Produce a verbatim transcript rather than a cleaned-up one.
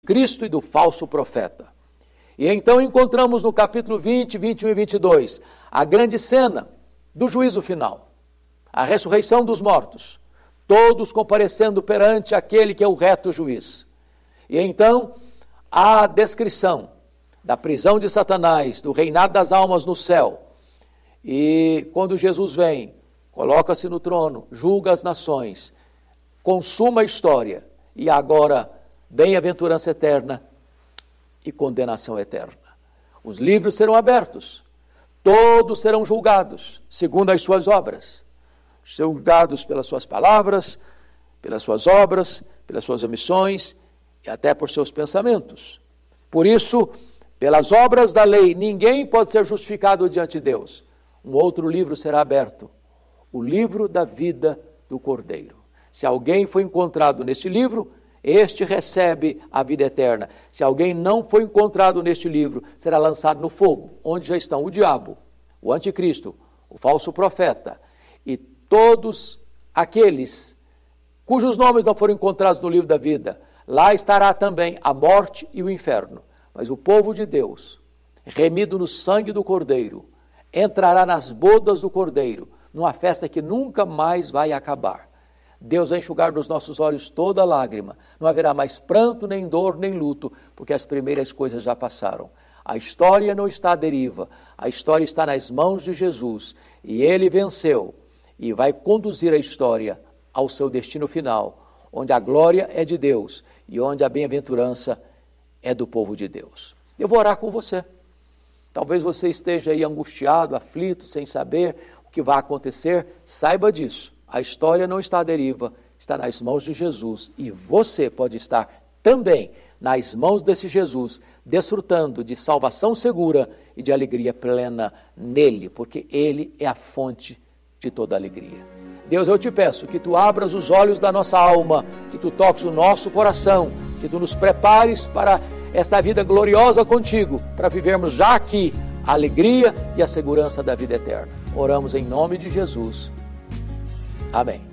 Cristo e do falso profeta. E então encontramos no capítulo vinte, vinte e um e vinte e dois a grande cena do juízo final, a ressurreição dos mortos, todos comparecendo perante aquele que é o reto juiz. E então a descrição da prisão de Satanás, do reinado das almas no céu. E quando Jesus vem, coloca-se no trono, julga as nações, consuma a história e agora bem-aventurança eterna e condenação eterna. Os livros serão abertos, todos serão julgados segundo as suas obras, julgados pelas suas palavras, pelas suas obras, pelas suas omissões e até por seus pensamentos. Por isso, pelas obras da lei, ninguém pode ser justificado diante de Deus. Um outro livro será aberto, o livro da vida do Cordeiro. Se alguém foi encontrado neste livro, este recebe a vida eterna. Se alguém não foi encontrado neste livro, será lançado no fogo, onde já estão o diabo, o anticristo, o falso profeta e todos aqueles cujos nomes não foram encontrados no livro da vida. Lá estará também a morte e o inferno. Mas o povo de Deus, remido no sangue do Cordeiro, entrará nas bodas do Cordeiro, numa festa que nunca mais vai acabar. Deus vai enxugar dos nossos olhos toda lágrima. Não haverá mais pranto, nem dor, nem luto, porque as primeiras coisas já passaram. A história não está à deriva. A história está nas mãos de Jesus. E Ele venceu e vai conduzir a história ao seu destino final, onde a glória é de Deus e onde a bem-aventurança é do povo de Deus. Eu vou orar com você. Talvez você esteja aí angustiado, aflito, sem saber o que vai acontecer. Saiba disso. A história não está à deriva, está nas mãos de Jesus. E você pode estar também nas mãos desse Jesus, desfrutando de salvação segura e de alegria plena nele, porque ele é a fonte de toda alegria. Deus, eu te peço que tu abras os olhos da nossa alma, que tu toques o nosso coração, que tu nos prepares para esta vida gloriosa contigo, para vivermos já aqui a alegria e a segurança da vida eterna. Oramos em nome de Jesus. Amém.